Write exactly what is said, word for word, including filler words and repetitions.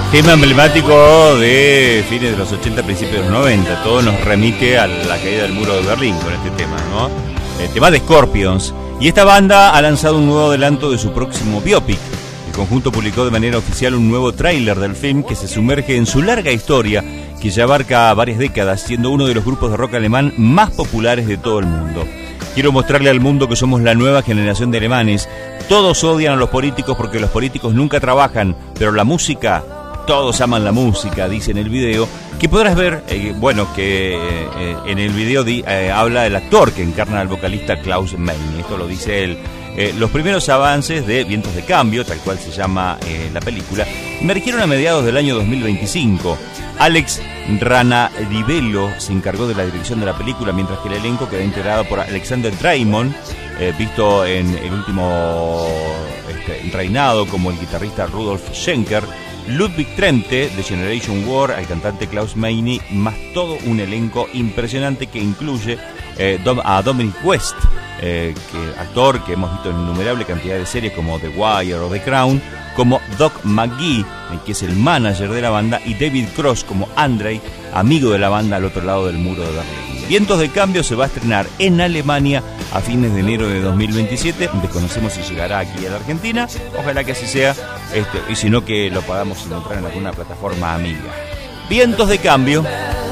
Tema emblemático de fines de los ochenta, principios de los noventa. Todo nos remite a la caída del muro de Berlín con este tema, ¿no? El tema de Scorpions. Y esta banda ha lanzado un nuevo adelanto de su próximo biopic. El conjunto publicó de manera oficial un nuevo tráiler del film que se sumerge en su larga historia, que ya abarca varias décadas, siendo uno de los grupos de rock alemán más populares de todo el mundo. Quiero mostrarle al mundo que somos la nueva generación de alemanes. Todos odian a los políticos porque los políticos nunca trabajan, pero la música, todos aman la música, dice en el video, que podrás ver, eh, bueno, que eh, en el video di, eh, habla el actor que encarna al vocalista Klaus Meine, esto lo dice él. Eh, los primeros avances de Vientos de Cambio, tal cual se llama eh, la película, emergieron a mediados del año dos mil veinticinco. Alex Ranalivelo se encargó de la dirección de la película, mientras que el elenco quedó integrado por Alexander Dreymon, eh, visto en el último este, reinado como el guitarrista Rudolf Schenker, Ludwig Trente de Generation War, al cantante Klaus Meine, más todo un elenco impresionante que incluye eh, a Dominic West, eh, que, actor que hemos visto en innumerable cantidad de series como The Wire o The Crown, como Doc McGee, que es el manager de la banda, y David Cross como Andrei, amigo de la banda al otro lado del muro de Berlín. Vientos de Cambio se va a estrenar en Alemania a fines de enero de dos mil veintisiete. Desconocemos si llegará aquí a la Argentina, ojalá que así sea, este, y si no, que lo podamos encontrar en alguna plataforma amiga. Vientos de Cambio.